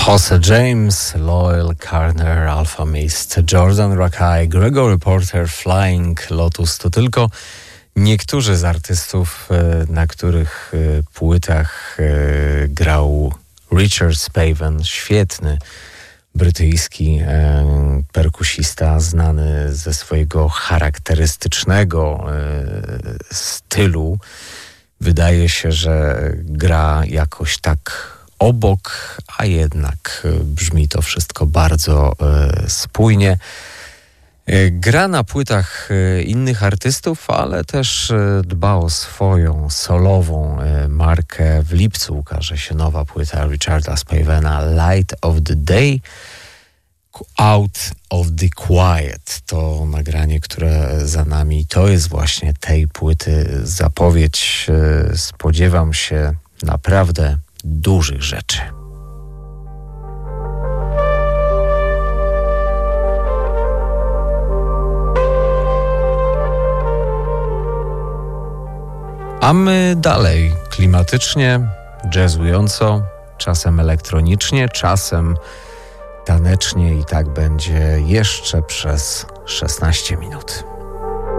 Jose James, Loyal Carner, Alfa Mist, Jordan Rakei, Gregory Porter, Flying Lotus to tylko niektórzy z artystów, na których płytach grał Richard Spaven, świetny brytyjski perkusista, znany ze swojego charakterystycznego stylu. Wydaje się, że gra jakoś tak obok, a jednak brzmi to wszystko bardzo spójnie. Gra na płytach innych artystów, ale też dba o swoją solową markę. W lipcu ukaże się nowa płyta Richarda Spavena, Light of the Day, Out of the Quiet. To nagranie, które za nami, to jest właśnie tej płyty zapowiedź. Spodziewam się naprawdę dużych rzeczy. A my dalej klimatycznie, jazzująco, czasem elektronicznie, czasem tanecznie i tak będzie jeszcze przez 16 minut.